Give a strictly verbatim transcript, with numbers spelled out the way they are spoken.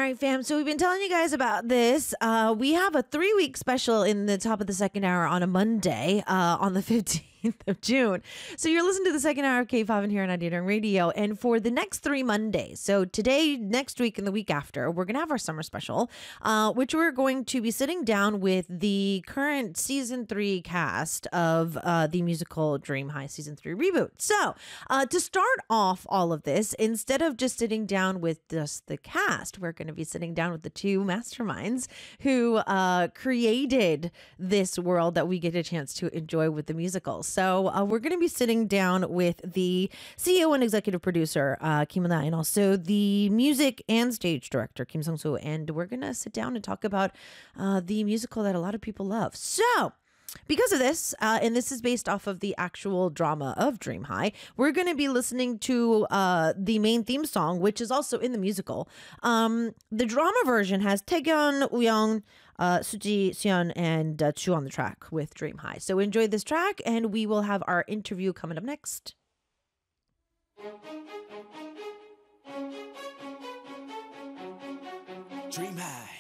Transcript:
right, fam. So we've been telling you guys about this. Uh, we have a three-week special in the top of the second hour on a Monday uh, on the fifteenth of June. So you're listening to the second hour of K five here on Arirang Radio. And for the next three Mondays, so today, next week, and the week after, we're going to have our summer special, uh, which we're going to be sitting down with the current season three cast of uh, the musical Dream High season three reboot. So uh, to start off all of this, instead of just sitting down with just the cast, we're going to be sitting down with the two masterminds who uh, created this world that we get a chance to enjoy with the musical. So uh, we're going to be sitting down with the C E O and executive producer, uh, Kim Eun-ah, and also the music and stage director, Kim Sung-soo. And we're going to sit down and talk about uh, the musical that a lot of people love. So because of this, uh, and this is based off of the actual drama of Dream High, we're going to be listening to uh, the main theme song, which is also in the musical. Um, the drama version has Taegeon, Woo-young, uh, Suji, Seon, and uh, Chu on the track with Dream High. So enjoy this track, and we will have our interview coming up next. Dream High.